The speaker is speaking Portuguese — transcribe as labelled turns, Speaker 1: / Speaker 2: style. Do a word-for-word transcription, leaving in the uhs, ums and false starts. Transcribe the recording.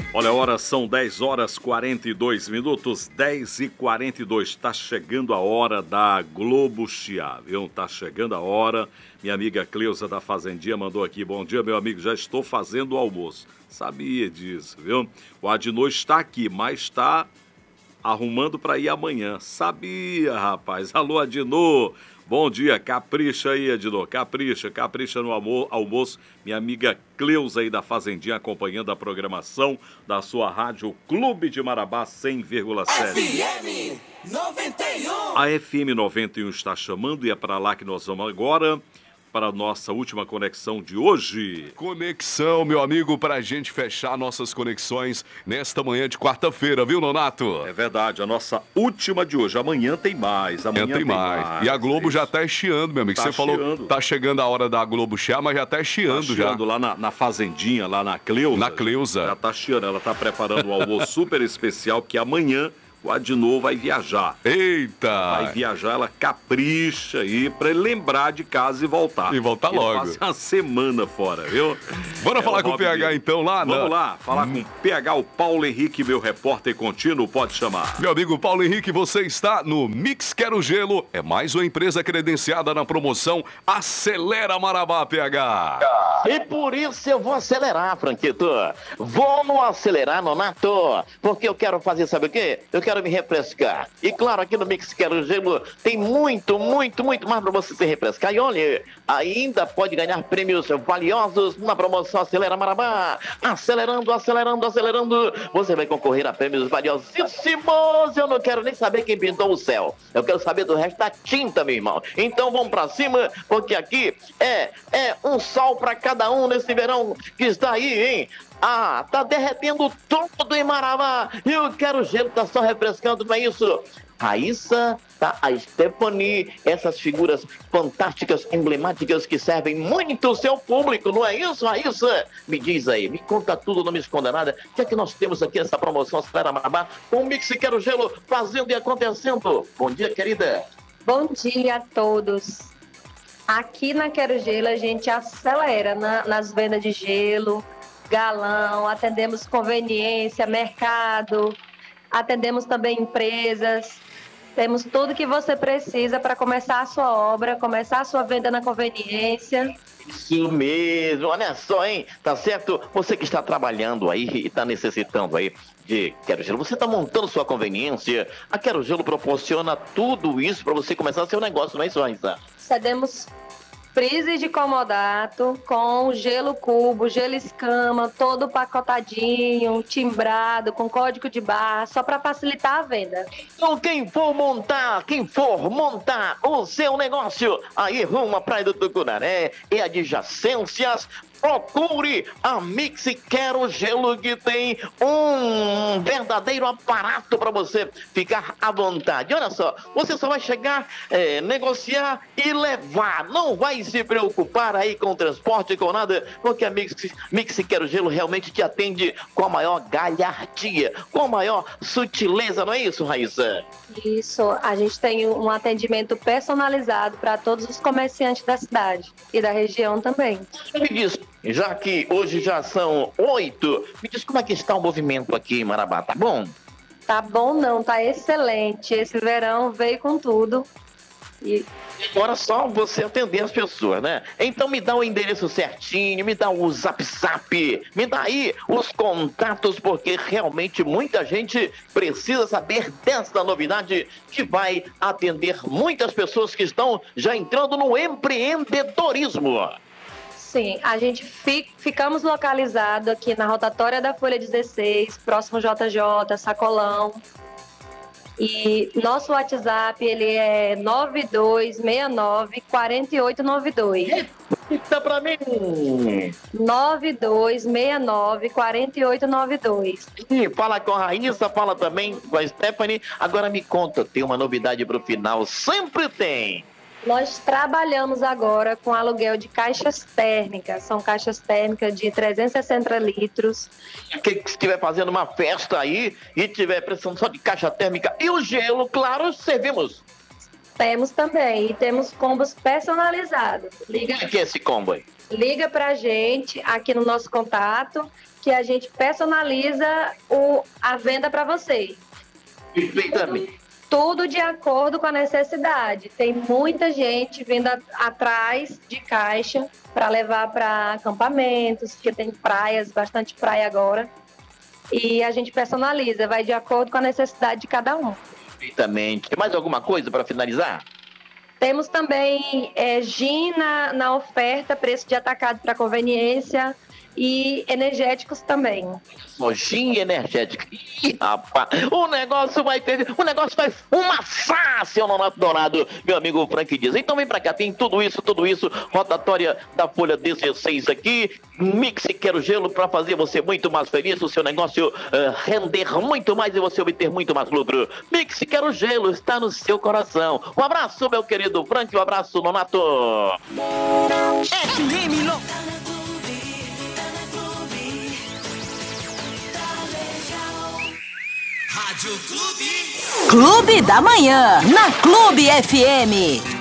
Speaker 1: Olha, a hora são dez horas e quarenta e dois minutos, dez e quarenta e dois. Tá chegando a hora da Globo chiar, viu? Tá chegando a hora. Minha amiga Cleusa da Fazendinha mandou aqui. Bom dia, meu amigo, já estou fazendo o almoço. Sabia disso, viu? O Adinô está aqui, mas está arrumando para ir amanhã. Sabia, rapaz. Alô, Adinô. Bom dia, capricha aí, Adinô, capricha, capricha no almo- almoço. Minha amiga Cleusa aí da Fazendinha acompanhando a programação da sua rádio Clube de Marabá cem vírgula sete.
Speaker 2: F M noventa e um.
Speaker 1: A F M noventa e um está chamando e é para lá que nós vamos agora, para a nossa última conexão de hoje.
Speaker 3: Conexão, meu amigo, para a gente fechar nossas conexões nesta manhã de quarta-feira, viu, Nonato?
Speaker 1: É verdade, a nossa última de hoje. Amanhã tem mais, amanhã
Speaker 3: tem, tem mais. mais. E a Globo é já tá estiando, meu amigo.
Speaker 1: Tá
Speaker 3: Você
Speaker 1: chiando.
Speaker 3: falou, tá chegando a hora da Globo chiar, mas já tá estiando
Speaker 1: tá chiando
Speaker 3: já.
Speaker 1: lá na, na Fazendinha, lá na Cleusa.
Speaker 3: Na Cleusa.
Speaker 1: Já tá chiando, ela tá preparando um almoço super especial, que amanhã o Adinô vai viajar.
Speaker 3: Eita!
Speaker 1: Vai viajar, ela capricha aí pra ele lembrar de casa e voltar.
Speaker 3: E voltar
Speaker 1: ele
Speaker 3: logo.
Speaker 1: Passa uma semana fora, viu?
Speaker 3: Bora
Speaker 1: é
Speaker 3: falar com o P H dele. Então lá,
Speaker 1: Vamos
Speaker 3: não.
Speaker 1: lá, falar hum. com o P H, o Paulo Henrique, meu repórter contínuo, pode chamar.
Speaker 3: Meu amigo Paulo Henrique, você está no Mix Quero Gelo. É mais uma empresa credenciada na promoção Acelera Marabá, P H.
Speaker 4: E por isso eu vou acelerar, Franquito. Vou no acelerar, Nonato. Porque eu quero fazer, sabe o quê? Eu quero me refrescar. E claro, aqui no Mix Quero Gelo tem muito, muito, muito mais para você se refrescar. E olha, ainda pode ganhar prêmios valiosos na promoção Acelera Marabá. Acelerando, acelerando, acelerando. Você vai concorrer a prêmios valiosíssimos. Eu não quero nem saber quem pintou o céu. Eu quero saber do resto da tinta, meu irmão. Então vamos pra cima, porque aqui é, é um sol pra cada um nesse verão que está aí, hein? Ah, tá derretendo todo em Marabá. E eu quero gelo, tá só refrescando, não é isso? Raíssa, tá? A Stephanie, essas figuras fantásticas, emblemáticas que servem muito o seu público, não é isso, Raíssa? Me diz aí, me conta tudo, não me esconda nada. O que é que nós temos aqui nessa promoção Acelera Marabá com o Mix Quero Gelo fazendo e acontecendo? Bom dia, querida.
Speaker 5: Bom dia a todos. Aqui na Quero Gelo a gente acelera na, nas vendas de gelo, galão, atendemos conveniência, mercado, atendemos também empresas, temos tudo que você precisa para começar a sua obra, começar a sua venda na conveniência.
Speaker 4: Isso mesmo, olha só, hein? Tá certo? Você que está trabalhando aí e está necessitando aí de Quero Gelo, você está montando sua conveniência, a Quero Gelo proporciona tudo isso para você começar seu negócio, não é isso, Raíssa?
Speaker 5: Cedemos freezer de comodato com gelo cubo, gelo escama, todo pacotadinho, timbrado, com código de barra, só para facilitar a venda.
Speaker 4: Então quem for montar, quem for montar o seu negócio, aí rumo à Praia do Tucunaré e adjacências, procure a Mix Quero Gelo, que tem um verdadeiro aparato para você ficar à vontade. Olha só, você só vai chegar, é, negociar e levar. Não vai se preocupar aí com o transporte, com nada, porque a Mix, Mix Quero Gelo realmente te atende com a maior galhardia, com a maior sutileza, não é isso, Raíssa?
Speaker 5: Isso, a gente tem um atendimento personalizado para todos os comerciantes da cidade e da região também.
Speaker 4: Me diz, já que hoje já são oito, me diz como é que está o movimento aqui em Marabá, tá bom?
Speaker 5: Tá bom não, tá excelente. Esse verão veio com tudo. E
Speaker 4: agora só você atender as pessoas, né? Então me dá o endereço certinho, me dá o zap zap, me dá aí os contatos, porque realmente muita gente precisa saber dessa novidade que vai atender muitas pessoas que estão já entrando no empreendedorismo.
Speaker 5: sim, a gente fica, ficamos localizados aqui na rotatória da Folha dezesseis, próximo J J, Sacolão. E nosso WhatsApp, ele é nove dois seis nove, quatro oito nove dois.
Speaker 4: Repita pra mim.
Speaker 5: nove dois seis nove, quatro oito nove dois.
Speaker 4: E fala com a Raíssa, fala também com a Stephanie. Agora me conta, tem uma novidade pro final? Sempre tem.
Speaker 5: Nós trabalhamos agora com aluguel de caixas térmicas. São caixas térmicas de trezentos e sessenta litros.
Speaker 4: Quem estiver fazendo uma festa aí e tiver precisando só de caixa térmica e o gelo, claro, servimos.
Speaker 5: Temos também. E temos combos personalizados. Liga,
Speaker 4: Como é que é esse combo aí?
Speaker 5: liga pra gente aqui no nosso contato que a gente personaliza o, a venda para você.
Speaker 4: Perfeitamente.
Speaker 5: Tudo de acordo com a necessidade. Tem muita gente vindo a, atrás de caixa para levar para acampamentos, porque tem praias, bastante praia agora. E a gente personaliza, vai de acordo com a necessidade de cada um.
Speaker 4: Perfeitamente. Mais alguma coisa para finalizar?
Speaker 5: Temos também é, gin na, na oferta, preço de atacado para conveniência, e energéticos também.
Speaker 4: Gin energético. Ih, rapaz, o negócio vai ter, o negócio vai fumaçar, seu Nonato Dourado, meu amigo Frank Dias. Então vem pra cá, tem tudo isso, tudo isso, rotatória da folha dezesseis aqui, mix Quero Gelo pra fazer você muito mais feliz, o seu negócio uh, render muito mais e você obter muito mais lucro. Mix Quero Gelo está no seu coração. Um abraço, meu querido Frank, um abraço, Nonato.
Speaker 2: F M Lo... Rádio Clube. Clube da Manhã, na Clube F M.